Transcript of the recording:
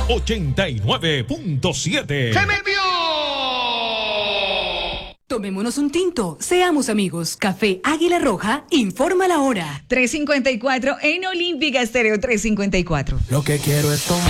89.7. ¡Se me envió! Tomémonos un tinto, seamos amigos. Café Águila Roja informa la hora. 3:54 en Olímpica Estéreo 3:54. Lo que quiero es tomar.